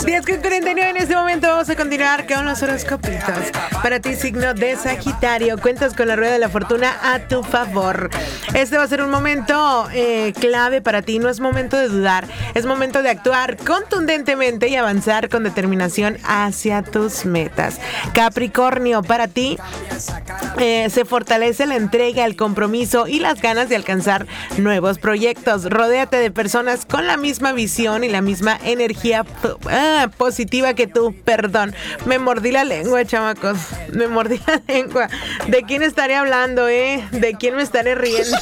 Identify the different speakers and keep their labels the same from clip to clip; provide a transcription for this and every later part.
Speaker 1: 10:49 en este momento. Vamos a continuar con los horóscopitos. Para ti, signo de Sagitario, cuentas con la rueda de la fortuna a tu favor. Este va a ser un momento clave para ti. No es momento de dudar, es momento de actuar contundentemente y avanzar con determinación hacia tus metas. Capricornio, para ti se fortalece la entrega, el compromiso y las ganas de alcanzar nuevos proyectos. Rodéate de personas con la misma visión y la misma energía positiva que tú. Perdón, me mordí la lengua, chamacos. Me mordí la lengua. ¿De quién estaré hablando, ¿De quién me estaré riendo?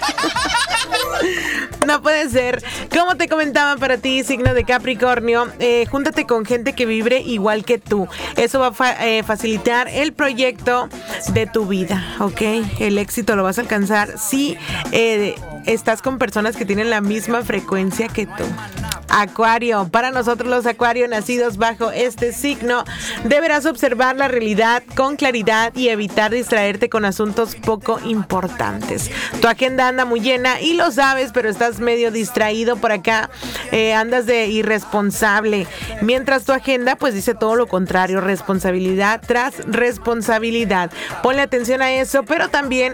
Speaker 1: No puede ser. Como te comentaba, para ti, signo de Capricornio, júntate con gente que vibre igual que tú. Eso va a facilitar el proyecto de tu vida, ¿ok? El éxito lo vas a alcanzar si estás con personas que tienen la misma frecuencia que tú. Acuario, para nosotros los Acuario nacidos bajo este signo, deberás observar la realidad con claridad y evitar distraerte con asuntos poco importantes. Tu agenda anda muy llena y lo sabes, pero estás medio distraído por acá, andas de irresponsable, mientras tu agenda pues dice todo lo contrario, responsabilidad tras responsabilidad. Ponle atención a eso, pero también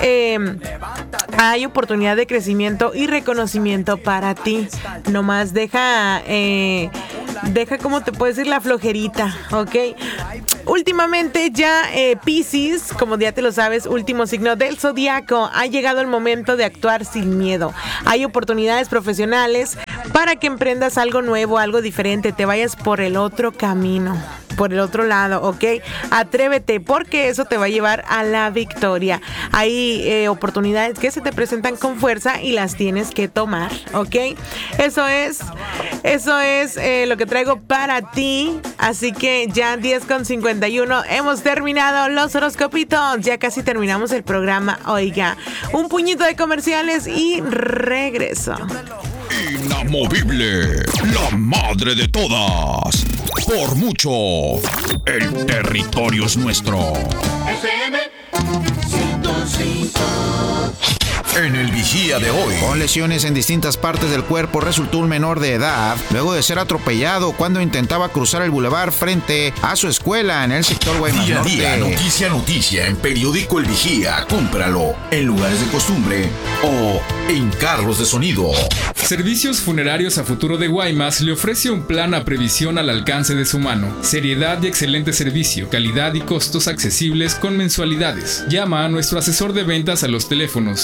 Speaker 1: hay oportunidad de crecimiento y reconocimiento para ti. Nomás deja, ¿cómo te puedo decir? La flojerita, ¿ok? Últimamente ya Piscis, como ya te lo sabes, último signo del zodiaco, ha llegado el momento de actuar sin miedo. Hay oportunidades profesionales para que emprendas algo nuevo, algo diferente, te vayas por el otro camino, por el otro lado, ¿ok? Atrévete, porque eso te va a llevar a la victoria. Hay oportunidades que se te presentan con fuerza y las tienes que tomar, ¿ok? Eso es lo que traigo para ti. Así que ya 10:51 hemos terminado los horóscopitos. Ya casi terminamos el programa. Oiga, un puñito de comerciales y regreso.
Speaker 2: Inamovible, la madre de todas. Por mucho, el territorio es nuestro. FM 105. En el vigía de hoy.
Speaker 3: Con lesiones en distintas partes del cuerpo resultó un menor de edad luego de ser atropellado cuando intentaba cruzar el bulevar frente a su escuela en el sector Guaymas
Speaker 2: Día a
Speaker 3: Norte.
Speaker 2: día, noticia en Periódico El Vigía. Cómpralo en lugares de costumbre o en carros de sonido.
Speaker 4: Servicios Funerarios a Futuro de Guaymas le ofrece un plan a previsión al alcance de su mano. Seriedad y excelente servicio, calidad y costos accesibles con mensualidades. Llama a nuestro asesor de ventas a los teléfonos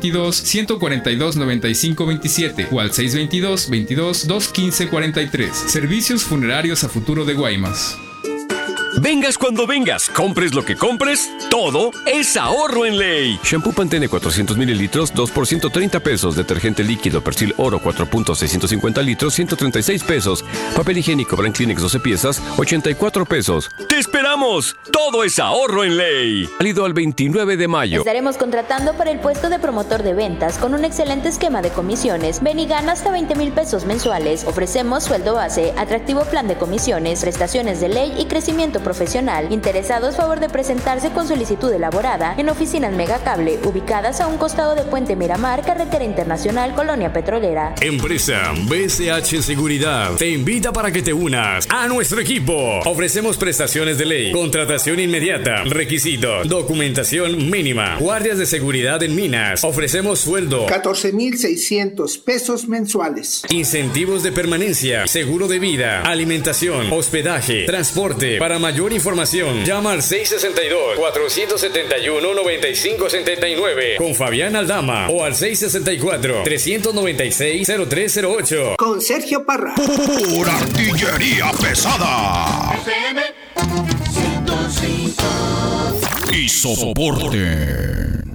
Speaker 4: 622-142-9527 o al 622-22-215-43. Servicios Funerarios a Futuro de Guaymas.
Speaker 5: Vengas cuando vengas, compres lo que compres, todo es ahorro en ley. Shampoo Pantene 400 mililitros, 2 por 130 pesos. Detergente líquido Persil Oro 4 puntos 650 litros, 136 pesos. Papel higiénico Brand Kleenex 12 piezas, 84 pesos. ¡Te esperamos! Todo es ahorro en ley. Válido al 29 de mayo.
Speaker 6: Estaremos contratando para el puesto de promotor de ventas con un excelente esquema de comisiones. Ven y gana hasta 20,000 pesos mensuales. Ofrecemos sueldo base, atractivo plan de comisiones, prestaciones de ley y crecimiento profesional. Interesados, favor de presentarse con solicitud elaborada en oficinas Megacable, ubicadas a un costado de Puente Miramar, Carretera Internacional, Colonia Petrolera.
Speaker 7: Empresa BCH Seguridad te invita para que te unas a nuestro equipo. Ofrecemos prestaciones de ley, contratación inmediata, requisitos, documentación mínima, guardias de seguridad en minas. Ofrecemos sueldo
Speaker 8: 14,600 pesos mensuales.
Speaker 7: Incentivos de permanencia, seguro de vida, alimentación, hospedaje, transporte. Para mayor información, llama al 662-471-9579 con Fabián Aldama o al 664-396-0308
Speaker 8: con Sergio Parra.
Speaker 2: Pura artillería pesada. FM 105. Y soporte.